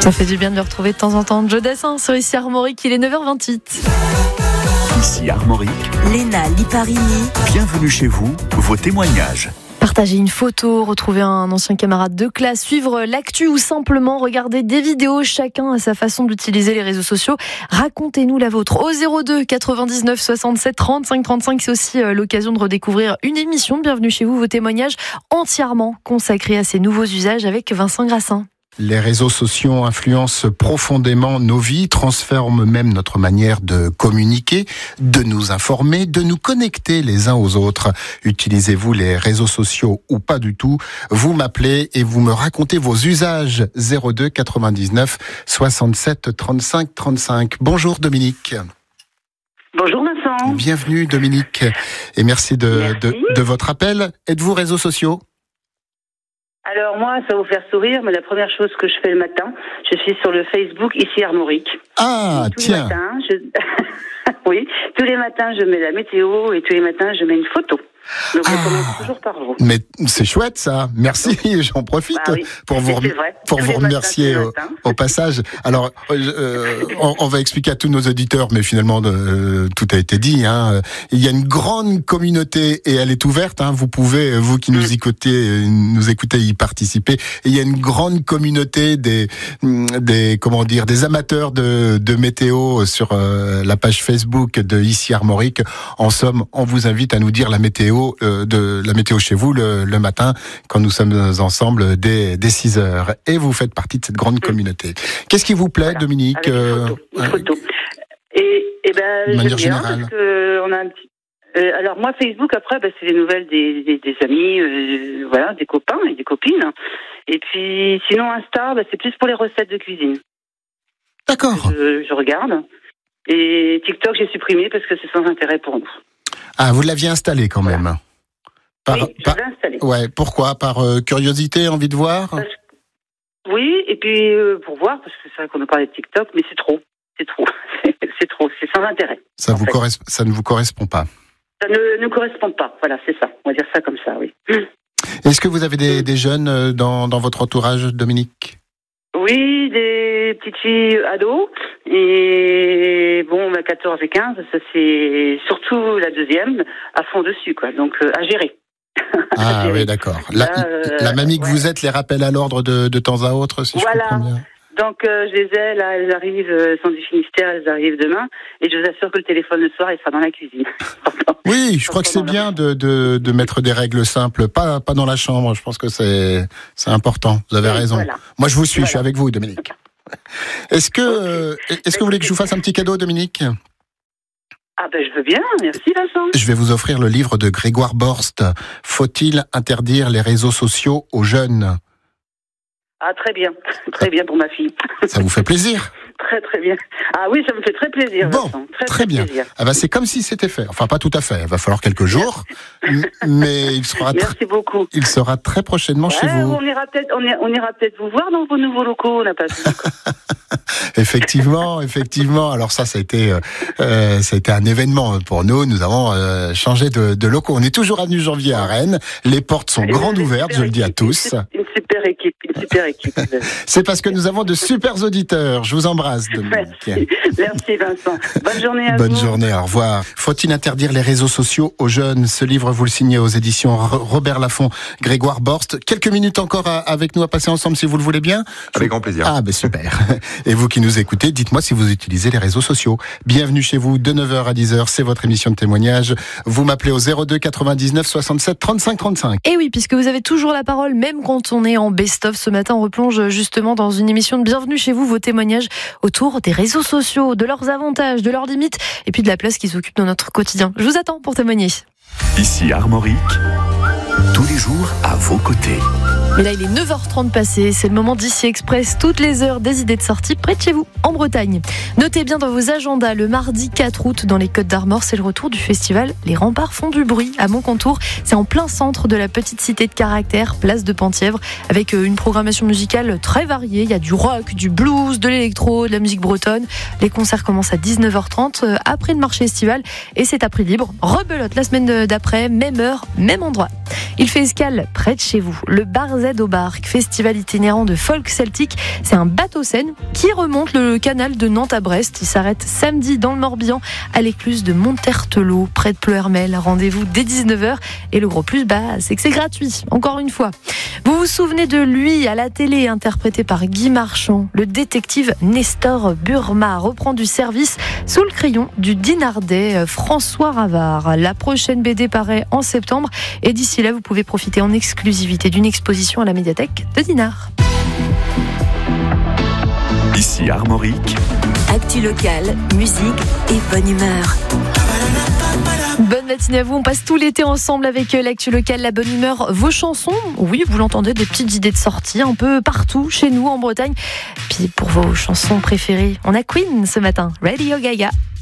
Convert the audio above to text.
Ça fait du bien de le retrouver de temps en temps. Joe Dassin sur Ici Armorique, il est 9h28. Ici Armorique, Léna Liparini. bienvenue chez vous, vos témoignages. Partager une photo, retrouver un ancien camarade de classe, suivre l'actu ou simplement regarder des vidéos, chacun a sa façon d'utiliser les réseaux sociaux. Racontez-nous la vôtre au 02 99 67 35 35. C'est aussi l'occasion de redécouvrir une émission. Bienvenue chez vous, vos témoignages entièrement consacrés à ces nouveaux usages avec Vincent Grassin. Les réseaux sociaux influencent profondément nos vies, transforment même notre manière de communiquer, de nous informer, de nous connecter les uns aux autres. Utilisez-vous les réseaux sociaux ou pas du tout? Vous m'appelez et vous me racontez vos usages. 02 99 67 35 35. Bonjour Dominique. Bonjour Vincent. Bienvenue Dominique et merci de votre appel. Êtes-vous réseaux sociaux? Alors moi, ça va vous faire sourire, mais la première chose que je fais le matin, je suis sur le Facebook Ici Armorique. Ah, tiens. Oui, tous les matins, je mets la météo et tous les matins, je mets une photo. Donc je commence toujours par vous. Mais c'est chouette ça, merci, j'en profite pour vous remercier au passage. Alors, on va expliquer à tous nos auditeurs, mais finalement tout a été dit. Il y a une grande communauté et elle est ouverte. Vous pouvez, vous qui nous écoutez, y participer. Et il y a une grande communauté des amateurs de météo sur la page Facebook de Ici Armorique. En somme, on vous invite à nous dire la météo chez vous le matin quand nous sommes ensemble dès 6h. Et vous faites partie de cette grande communauté. Qu'est-ce qui vous plaît, Dominique? Une photo. Et de manière générale. Parce que on a un petit... alors moi, Facebook, après, c'est les nouvelles des amis, des copains et des copines. Et puis sinon, Insta, c'est plus pour les recettes de cuisine. D'accord. Je regarde. Et TikTok, j'ai supprimé parce que c'est sans intérêt pour nous. Ah, vous l'aviez installé quand même. Oui, je l'ai installé. Ouais, pourquoi? Par curiosité, envie de voir? Oui, et puis pour voir, parce que c'est vrai qu'on a parlé de TikTok, mais c'est trop. C'est trop, c'est sans intérêt. Ça ne vous correspond pas? Ça ne nous correspond pas, voilà, c'est ça. On va dire ça comme ça, oui. Est-ce que vous avez des jeunes dans votre entourage, Dominique? Oui, des petites filles ados, et 14 et 15, ça c'est surtout la deuxième, à fond dessus, quoi, donc à gérer. Ah oui, d'accord. La mamie que vous êtes les rappelle à l'ordre de temps à autre, si je comprends bien. Donc je les ai, là, elles arrivent, sont du Finistère, elles arrivent demain, et je vous assure que le téléphone le soir, il sera dans la cuisine. Oui, je crois que c'est bien de mettre des règles simples, pas dans la chambre, je pense que c'est important, vous avez raison. Voilà. Moi je vous suis, je suis avec vous, Dominique. Est-ce que vous voulez que je vous fasse un petit cadeau, Dominique? Ah je veux bien, merci Vincent. Je vais vous offrir le livre de Grégoire Borst, Faut-il interdire les réseaux sociaux aux jeunes? Ah très bien pour ma fille. Ça vous fait plaisir? Très bien. Ah oui, ça me fait très plaisir. Bon, Vincent. très bien. Plaisir. C'est comme si c'était fait. Enfin, pas tout à fait. Il va falloir quelques jours, mais Merci beaucoup. Il sera très prochainement chez vous. On ira peut-être vous voir dans vos nouveaux locaux. On n'a pas vu. Effectivement. Alors ça a été un événement pour nous. Nous avons changé de locaux. On est toujours avenue Janvier à Rennes. Les portes sont grandes ouvertes, je le dis à tous. Une super équipe. C'est parce que nous avons de super auditeurs. Je vous embrasse, Dominique. Merci Vincent. Bonne journée à vous. Bonne journée, au revoir. Faut-il interdire les réseaux sociaux aux jeunes? Ce livre, vous le signez aux éditions Robert Laffont, Grégoire Borst. Quelques minutes encore avec nous à passer ensemble, si vous le voulez bien. Avec grand plaisir. Ah, super. Et vous qui nous écoutez, dites-moi si vous utilisez les réseaux sociaux. Bienvenue chez vous, de 9h à 10h, c'est votre émission de témoignage. Vous m'appelez au 02 99 67 35 35. Et oui, puisque vous avez toujours la parole, même quand on est en best-of. Ce matin, on replonge justement dans une émission de Bienvenue chez vous, vos témoignages autour des réseaux sociaux, de leurs avantages, de leurs limites, et puis de la place qu'ils occupent dans notre quotidien. Je vous attends pour témoigner. Ici Armorique, tous les jours à vos côtés. Mais là, il est 9h30 passé, c'est le moment d'Ici Express, toutes les heures des idées de sortie près de chez vous, en Bretagne. Notez bien dans vos agendas, le mardi 4 août, dans les Côtes d'Armor, c'est le retour du festival Les Remparts font du bruit à Montcontour. C'est en plein centre de la petite cité de Caractère, place de Penthièvre, avec une programmation musicale très variée. Il y a du rock, du blues, de l'électro, de la musique bretonne. Les concerts commencent à 19h30, après le marché estival, et c'est à prix libre. Rebelote la semaine d'après, même heure, même endroit. Il fait escale près de chez vous. Le bar Z au Barque, festival itinérant de folk celtique. C'est un bateau-scène qui remonte le canal de Nantes à Brest. Il s'arrête samedi dans le Morbihan à l'écluse de Montertelot, près de Pleuhermel. Rendez-vous dès 19h. Et le gros plus, c'est que c'est gratuit. Encore une fois. Vous vous souvenez de lui à la télé, interprété par Guy Marchand. Le détective Nestor Burma reprend du service sous le crayon du dinardais François Ravard. La prochaine BD paraît en septembre. Et d'ici là, vous pouvez profiter en exclusivité d'une exposition à la médiathèque de Dinard. Ici Armorique. Actu locale, musique et bonne humeur. Bonne matinée à vous, on passe tout l'été ensemble avec l'actu locale, la bonne humeur, vos chansons. Oui, vous l'entendez, des petites idées de sortie un peu partout chez nous en Bretagne. Puis pour vos chansons préférées, on a Queen ce matin, Radio Gaga.